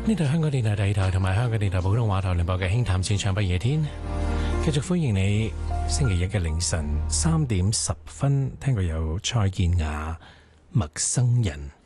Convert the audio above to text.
呢度香港電台第二台同埋香港電台普通話台聯播嘅輕談淺唱不夜天，繼續歡迎你星期日嘅凌晨3點10分，聽過有蔡健雅陌生人。